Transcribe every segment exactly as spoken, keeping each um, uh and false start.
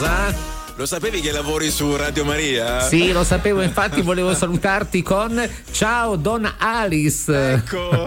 Cosa? Lo sapevi che lavori su Radio Maria? Sì, lo sapevo, infatti volevo salutarti con ciao Don Alice. Ecco,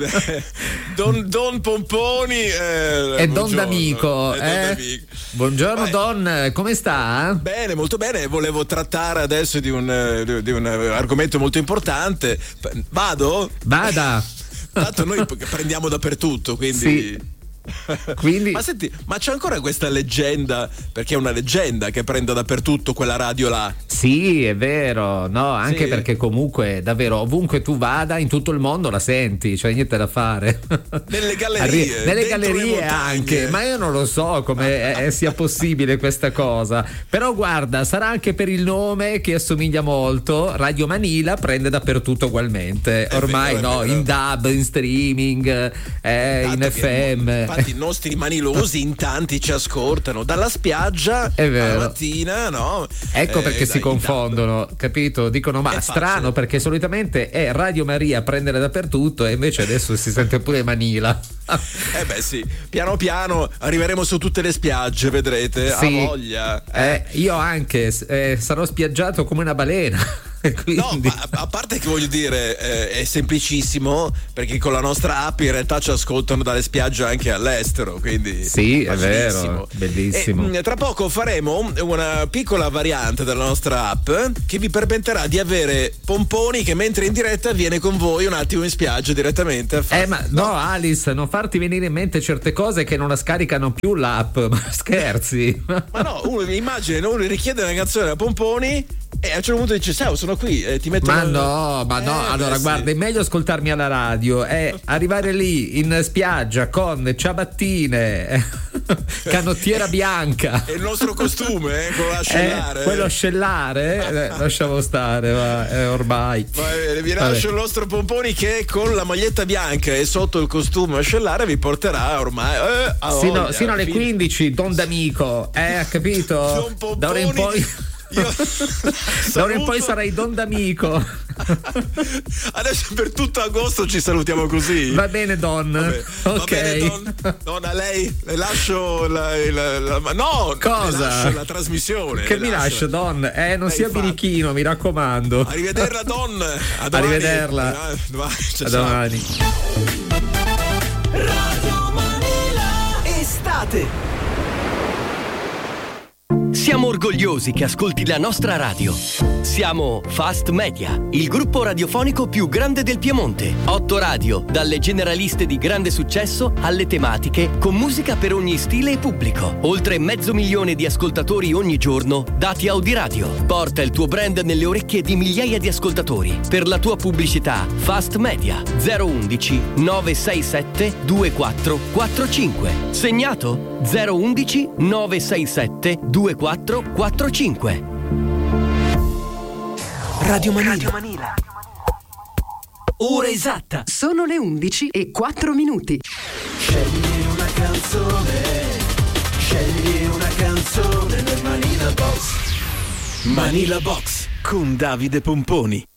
Don, Don Pomponi eh, e Don D'Amico. E eh? Don D'Amico. Buongiorno. Vai. Don, come sta? Bene, molto bene. Volevo trattare adesso di un, di un argomento molto importante. Vado? Vada. Tanto noi prendiamo dappertutto, quindi... Sì. Quindi... Ma senti, ma c'è ancora questa leggenda, perché è una leggenda che prende dappertutto quella radio là? Sì, è vero, no, anche sì. Perché comunque davvero ovunque tu vada in tutto il mondo la senti, cioè niente da fare. Nelle gallerie, Arri- nelle gallerie anche, ma io non lo so come è, sia possibile questa cosa. Però guarda, sarà anche per il nome che assomiglia molto. Radio Manila prende dappertutto ugualmente. È ormai vero, no, in dub, in streaming, eh, in F M. Infatti i nostri manilosi in tanti ci ascoltano dalla spiaggia alla mattina, no? Ecco eh, perché si dai, confondono, capito? Dicono ma è strano facile. Perché solitamente è Radio Maria a prendere dappertutto e invece adesso si sente pure Manila. Eh beh sì, piano piano arriveremo su tutte le spiagge, vedrete, sì. a voglia. Eh. Eh, io anche eh, sarò spiaggiato come una balena. Quindi... No, ma a parte che voglio dire eh, è semplicissimo, perché con la nostra app in realtà ci ascoltano dalle spiagge anche all'estero, quindi sì, è vero, bellissimo. E, tra poco faremo una piccola variante della nostra app che vi permetterà di avere Pomponi che mentre in diretta viene con voi un attimo in spiaggia direttamente a fare... Eh ma no. no Alice, non farti venire in mente certe cose che non la scaricano più l'app, ma scherzi. Ma no, uno immagina, uno richiede una canzone da Pomponi e a un certo punto dice ciao sono qui e ti metto ma no ma no eh, allora beh, guarda sì. È meglio ascoltarmi alla radio è arrivare lì in spiaggia con ciabattine canottiera bianca e il nostro costume eh, quello ascellare eh, quello ascellare eh, lasciamo stare va, eh, ormai va bene, vi lascio il nostro Pomponi che con la maglietta bianca e sotto il costume ascellare vi porterà ormai eh, a sino, voglia, sino alle fino... quindici Don D'Amico eh ha capito da ora in poi Io... da ora in poi sarai Don D'Amico. Adesso per tutto agosto ci salutiamo così. Va bene Don. Vabbè. Ok. Va bene, Don. Don, a lei le lascio la, la, la, la no, cosa? Le lascio la trasmissione. Che mi lascio Don? Eh non sia birichino, mi raccomando. Arrivederla Don. A domani. Arrivederla. A domani. Ciao, a domani. Radio Manila Estate. Siamo orgogliosi che ascolti la nostra radio. Siamo Fast Media, il gruppo radiofonico più grande del Piemonte. Otto radio, dalle generaliste di grande successo alle tematiche, con musica per ogni stile e pubblico. Oltre mezzo milione di ascoltatori ogni giorno, dati Audiradio. Porta il tuo brand nelle orecchie di migliaia di ascoltatori. Per la tua pubblicità, Fast Media zero undici nove sei sette due quattro quattro cinque. Segnato zero undici nove sei sette due quattro quattro cinque. Radio Manila. Radio Manila. Ora esatta. Sono le undici e quattro minuti. Scegli una canzone. Scegli una canzone nel Manila Box. Manila Box con Davide Pomponi.